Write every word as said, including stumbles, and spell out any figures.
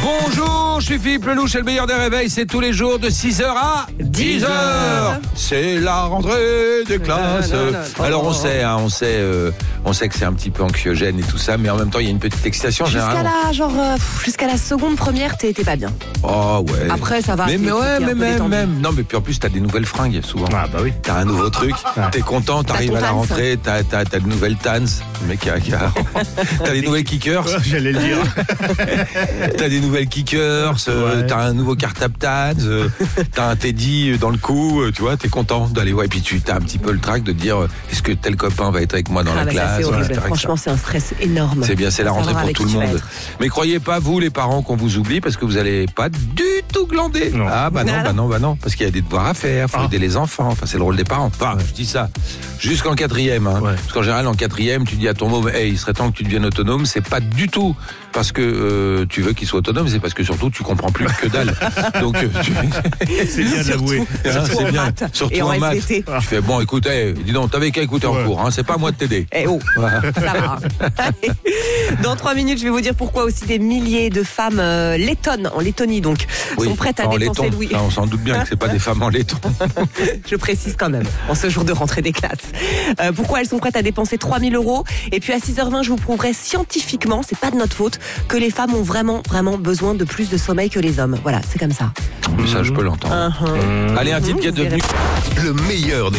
Bonjour, je suis Philippe Lelouch et le meilleur des réveils, c'est tous les jours de six heures à dix heures. C'est la rentrée des classes. Alors on sait, hein, on sait, euh, on sait que c'est un petit peu anxiogène et tout ça, mais en même temps il y a une petite excitation Jusqu'à généralement. la, genre, euh, jusqu'à la seconde première, t'es, t'es pas bien. Oh ouais. Après ça va. Mais, t'es- mais t'es ouais, un mais peu même, détendu. même. Non, mais puis en plus t'as des nouvelles fringues souvent. Ah bah oui. T'as un nouveau truc, t'es content, t'arrives ton à la Tans. rentrée, t'as, t'as, t'as de nouvelles Tans. Le mec qui a, qui a- t'as des nouvelles kickers, J'allais le dire. t'as des nouvelles kickers, euh, Ouais. t'as un nouveau cartable Tans, euh, t'as un Teddy dans le cou, euh, tu vois, t'es content d'aller voir. Et puis tu t'as un petit peu le trac de te dire, euh, est-ce que tel copain va être avec moi dans Ah la bah ça, classe, c'est horrible. et cetera, et cetera. Franchement, c'est un stress énorme. C'est bien, c'est la Faut rentrée savoir pour avec tout qui le tu vas monde. être. Mais croyez pas, vous, les parents, qu'on vous oublie parce que vous allez pas du tout glander. Non. Ah bah non, Voilà. bah non, bah non. Parce qu'il y a des devoirs à faire, faut Ah. aider les enfants. Enfin, c'est le rôle des parents. Enfin, je dis ça. Jusqu'en quatrième. Hein. Ouais. Parce qu'en général, en quatrième, tu dis à ton môme, hey, il serait temps que tu deviennes autonome. C'est pas du tout parce que euh, tu veux qu'il soit autonome, c'est parce que surtout, tu comprends plus que dalle. Donc, euh, tu... C'est bien de l'avouer. Hein, Surtout c'est en bien. maths Surtout et en en maths. S V T. Tu fais, bon, écoute, hey, dis donc, t'avais qu'à écouter en Ouais. cours. Hein, c'est pas à moi de t'aider. Eh oh, Voilà. ça va. Allez. Dans trois minutes, je vais vous dire pourquoi aussi des milliers de femmes euh, lettonnes, en Lettonie donc, Oui, sont prêtes à en dépenser laiton. Louis. Ah, on s'en doute bien que c'est pas des femmes en laiton. Je précise quand même, en ce jour de rentrée des classes. Euh, pourquoi elles sont prêtes à dépenser trois mille euros. Et puis à six heures vingt, je vous prouverai scientifiquement, c'est pas de notre faute, que les femmes ont vraiment, vraiment besoin de plus de sommeil que les hommes. Voilà, c'est comme ça. Mais ça, je peux l'entendre. Uh-huh. Allez, un type qui est Vous verrez. devenu Le meilleur des